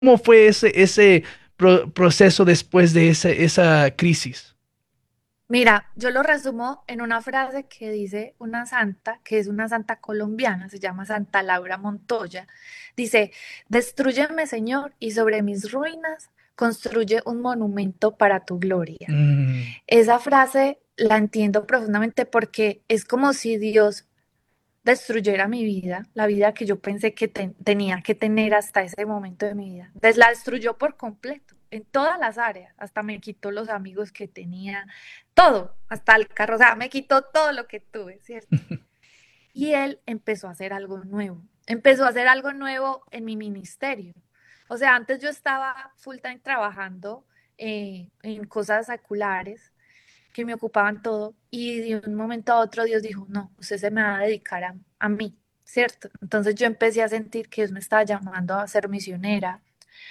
¿Cómo fue ese proceso después de esa crisis? Mira, yo lo resumo en una frase que dice una santa, que es una santa colombiana, se llama Santa Laura Montoya. Dice, destrúyeme, Señor, y sobre mis ruinas construye un monumento para tu gloria. Mm, Esa frase la entiendo profundamente porque es como si Dios destruyera mi vida, la vida que yo pensé que tenía que tener hasta ese momento de mi vida. La destruyó por completo, en todas las áreas, hasta me quitó los amigos que tenía, todo, hasta el carro, o sea, me quitó todo lo que tuve, ¿cierto? Y él empezó a hacer algo nuevo, empezó a hacer algo nuevo en mi ministerio. O sea, antes yo estaba full time trabajando en cosas seculares que me ocupaban todo y de un momento a otro Dios dijo, no, usted se me va a dedicar a mí, ¿cierto? Entonces yo empecé a sentir que Dios me estaba llamando a ser misionera.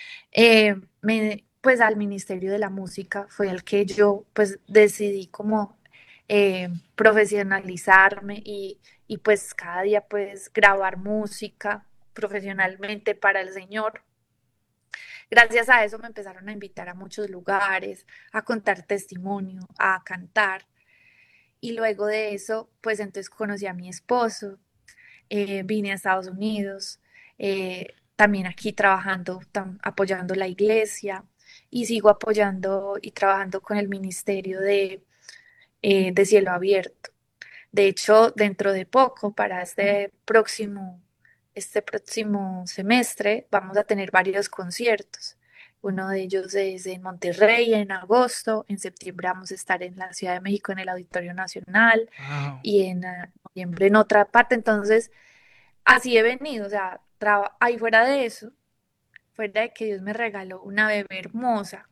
Pues al Ministerio de la Música fue el que yo pues decidí como profesionalizarme y pues cada día pues grabar música profesionalmente para el Señor. Gracias a eso me empezaron a invitar a muchos lugares, a contar testimonio, a cantar. Y luego de eso, pues entonces conocí a mi esposo, vine a Estados Unidos, también aquí trabajando, apoyando la iglesia y sigo apoyando y trabajando con el Ministerio de Cielo Abierto. De hecho, dentro de poco, para este próximo semestre, vamos a tener varios conciertos. Uno de ellos es en Monterrey en agosto, en septiembre vamos a estar en la Ciudad de México en el Auditorio Nacional wow. y en noviembre en otra parte. Entonces, así he venido, o sea, ahí fuera de eso, fuera de que Dios me regaló una bebé hermosa,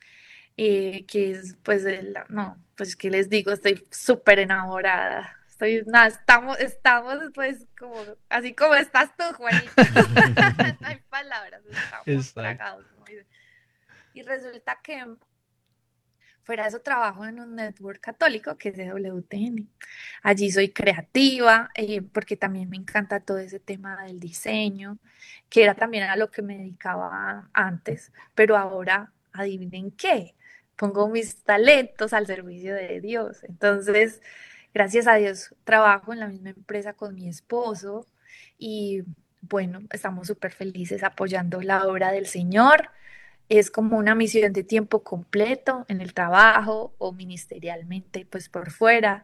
que es, pues, no, pues, ¿qué les digo? Estoy súper enamorada. Nada, estamos, pues, como, así como estás tú, Juanita. No hay palabras, estamos Exacto. tragados, como dicen. Y resulta que fuera de eso trabajo en un network católico que es de WTN. Allí soy creativa, porque también me encanta todo ese tema del diseño, que era también a lo que me dedicaba antes, pero ahora, adivinen qué, pongo mis talentos al servicio de Dios. Entonces, gracias a Dios, trabajo en la misma empresa con mi esposo y bueno, estamos súper felices apoyando la obra del Señor. Es como una misión de tiempo completo en el trabajo o ministerialmente, pues por fuera,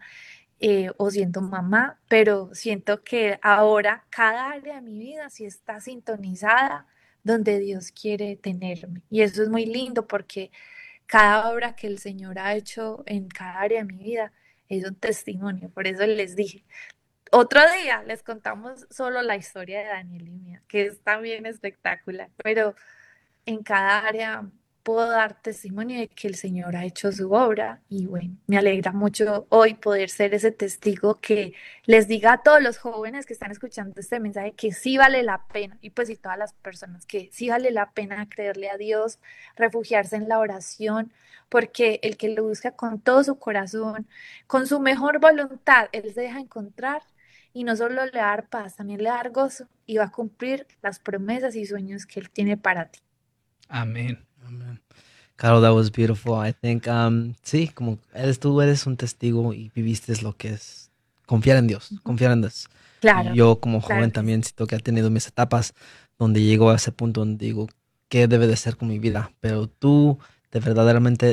o siendo mamá, pero siento que ahora cada área de mi vida sí está sintonizada donde Dios quiere tenerme. Y eso es muy lindo porque cada obra que el Señor ha hecho en cada área de mi vida es un testimonio. Por eso les dije, otro día les contamos solo la historia de Daniel y mía, que es también espectacular, pero en cada área puedo dar testimonio de que el Señor ha hecho su obra y bueno, me alegra mucho hoy poder ser ese testigo que les diga a todos los jóvenes que están escuchando este mensaje que sí vale la pena y pues y todas las personas que sí vale la pena creerle a Dios, refugiarse en la oración, porque el que lo busca con todo su corazón, con su mejor voluntad, Él se deja encontrar. Y no solo le va a dar paz, también le va a dar gozo y va a cumplir las promesas y sueños que Él tiene para ti. Amén. Amen. Carol, that was beautiful. I think, sí, como tú eres un testigo y viviste lo que es confiar en Dios. Y Claro, yo como claro joven que sí. también siento que he tenido mis etapas donde llego a ese punto donde digo, ¿qué debe de ser con mi vida? Pero tú de verdaderamente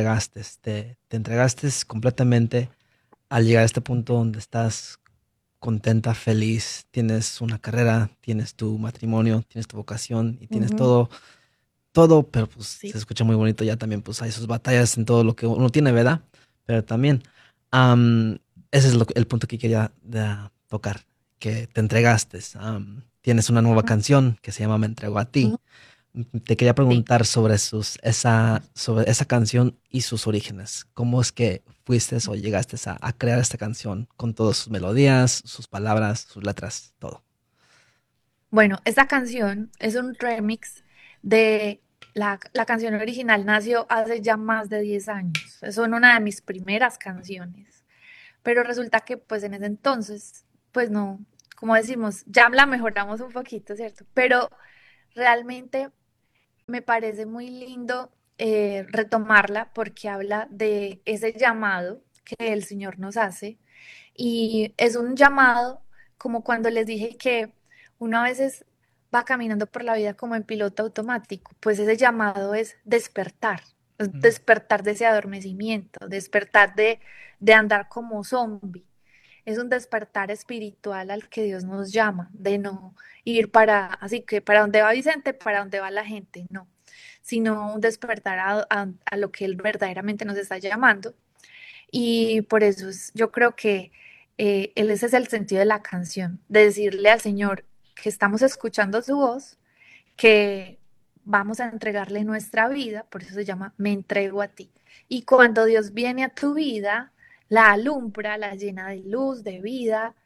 te entregaste completamente al llegar a este punto donde estás contenta, feliz, tienes una carrera, tienes tu matrimonio, tienes tu vocación y tienes Ujú, todo, pero pues sí. se escucha muy bonito ya también, pues hay sus batallas en todo lo que uno tiene, ¿verdad? Pero también, am, ese es el punto que quería tocar, que te entregaste. Tienes una nueva canción que se llama Me entrego a ti. Ujú, Te quería sí. preguntar sobre esa canción y sus orígenes. ¿Cómo es que fuiste o llegaste a crear esta canción con todas sus melodías, sus palabras, sus letras, todo? Bueno, esta canción es un remix de la canción original, nació hace ya más de 10 años. Son una de mis primeras canciones. Pero resulta que pues en ese entonces, pues no, como decimos, ya la mejoramos un poquito, ¿cierto? Pero realmente Me parece muy lindo retomarla porque habla de ese llamado que el Señor nos hace y es un llamado como cuando les dije que uno a veces va caminando por la vida como en piloto automático, pues ese llamado es Mm. despertar de ese adormecimiento, despertar de andar como zombie. Es un despertar espiritual al que Dios nos llama, de no ir para, así que para dónde va Vicente, para dónde va la gente, no, sino un despertar a lo que Él verdaderamente nos está llamando. Y por eso yo creo que ese es el sentido de la canción, de decirle al Señor que estamos escuchando su voz, que vamos a entregarle nuestra vida, por eso se llama Me entrego a ti. Y cuando Dios viene a tu vida, la alumbra, la llena de luz, de vida,